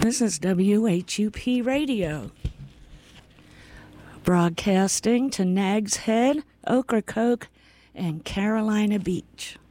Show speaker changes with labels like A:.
A: This is WHUP Radio, broadcasting to Nags Head, Ocracoke, and Carolina Beach.